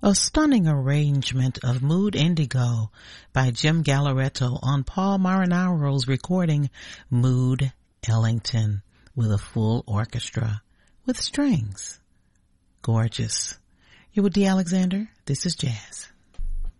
A stunning arrangement of Mood Indigo by Jim Galleretto on Paul Marinaro's recording Mood Ellington with a full orchestra with strings. Gorgeous. You're with Dee Alexander. This is Jazz.